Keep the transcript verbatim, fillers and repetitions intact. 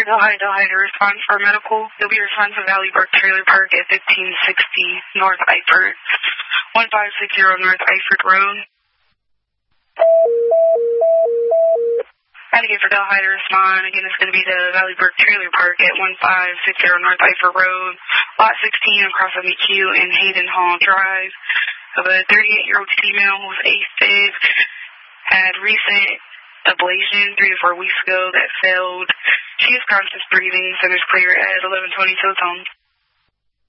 for Delhi, Delhi to respond for medical. You'll be responding to Valley Brook Trailer Park at fifteen sixty North Eifert, one five six zero North Eifert Road. Advocate for Delhi to respond. Again, it's going to be the Valley Brook Trailer Park at one five six zero North Eifert Road, Lot sixteen across from M Q and Hayden Hall Drive. Of a thirty-eight-year-old female who was AFib, had recent ablation three to four weeks ago that failed. She is conscious breathing, centers clear at eleven twenty Tilton.